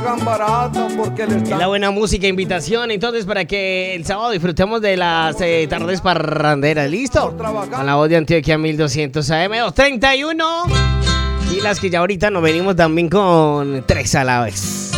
Es la buena música, invitación, entonces para que el sábado disfrutemos de las tardes parranderas, ¿listo? Con la voz de Antioquia 1200 AM 231 y las que ya ahorita nos venimos también con 3 a la vez.